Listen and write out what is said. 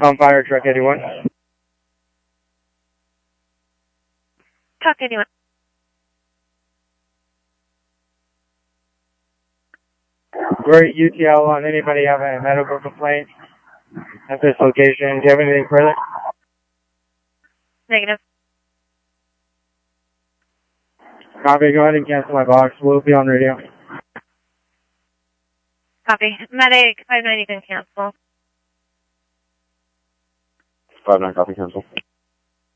On fire truck 81. Truck 81. Great UTL on anybody have a medical complaint at this location. Do you have anything further? Negative. Copy, go ahead and cancel my box. We'll be on radio. Copy. Medic 590 can cancel. 59 copy cancel.